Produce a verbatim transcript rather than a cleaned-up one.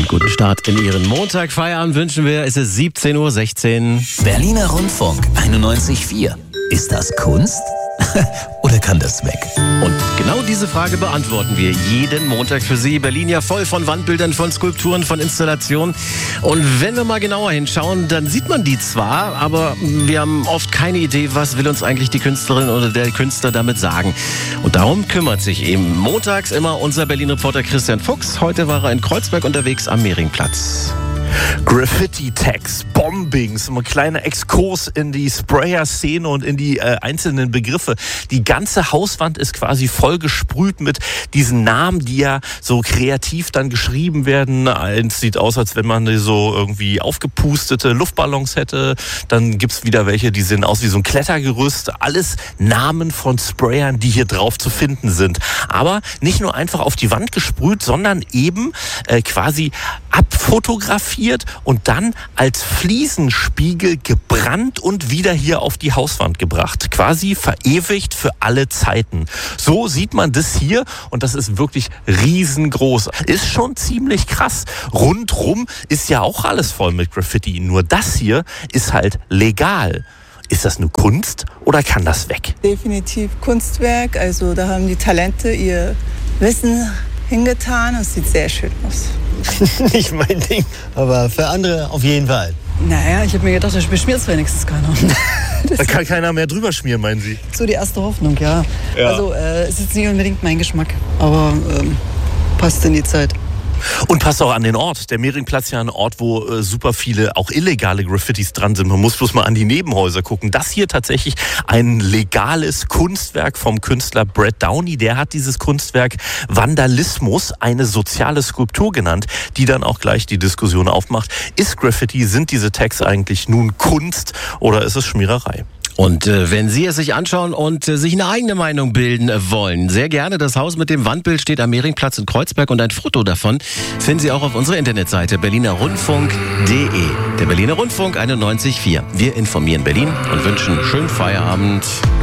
guten Start in Ihren Montag. Feierabend wünschen wir. Es ist siebzehn Uhr sechzehn. Berliner Rundfunk einundneunzig Komma vier. Ist das Kunst? Oder kann das weg? Und genau diese Frage beantworten wir jeden Montag für Sie. Berlin ja voll von Wandbildern, von Skulpturen, von Installationen. Und wenn wir mal genauer hinschauen, dann sieht man die zwar, aber wir haben oft keine Idee, was will uns eigentlich die Künstlerin oder der Künstler damit sagen. Und darum kümmert sich eben montags immer unser Berlin-Reporter Christian Fuchs. Heute war er in Kreuzberg unterwegs am Mehringplatz. Graffiti-Tags, Bombings, ein kleiner Exkurs in die Sprayer-Szene und in die äh, einzelnen Begriffe. Die ganze Hauswand ist quasi voll gesprüht mit diesen Namen, die ja so kreativ dann geschrieben werden. Eins sieht aus, als wenn man so irgendwie aufgepustete Luftballons hätte. Dann gibt's wieder welche, die sehen aus wie so ein Klettergerüst. Alles Namen von Sprayern, die hier drauf zu finden sind. Aber nicht nur einfach auf die Wand gesprüht, sondern eben äh, quasi abfotografiert und dann als Fliesenspiegel gebrannt und wieder hier auf die Hauswand gebracht. Quasi verewigt für alle Zeiten. So sieht man das hier und das ist wirklich riesengroß. Ist schon ziemlich krass. Rundrum ist ja auch alles voll mit Graffiti. Nur das hier ist halt legal. Ist das nur Kunst oder kann das weg? Definitiv Kunstwerk. Also da haben die Talente ihr Wissen hingetan und es sieht sehr schön aus. Nicht mein Ding, aber für andere auf jeden Fall. Naja, ich habe mir gedacht, da beschmiert es wenigstens keiner. Da kann keiner mehr drüber schmieren, meinen Sie? So die erste Hoffnung, ja. Ja. Also äh, ist jetzt nicht unbedingt mein Geschmack, aber ähm, passt in die Zeit. Und passt auch an den Ort. Der Mehringplatz ja ein Ort, wo äh, super viele auch illegale Graffitis dran sind. Man muss bloß mal an die Nebenhäuser gucken. Das hier tatsächlich ein legales Kunstwerk vom Künstler Brad Downey. Der hat dieses Kunstwerk Vandalismus, eine soziale Skulptur genannt, die dann auch gleich die Diskussion aufmacht. Ist Graffiti, sind diese Tags eigentlich nun Kunst oder ist es Schmiererei? Und äh, wenn Sie es sich anschauen und äh, sich eine eigene Meinung bilden äh, wollen, sehr gerne. Das Haus mit dem Wandbild steht am Mehringplatz in Kreuzberg und ein Foto davon finden Sie auch auf unserer Internetseite berliner rundfunk punkt de. Der Berliner Rundfunk einundneunzig Komma vier. Wir informieren Berlin und wünschen schönen Feierabend.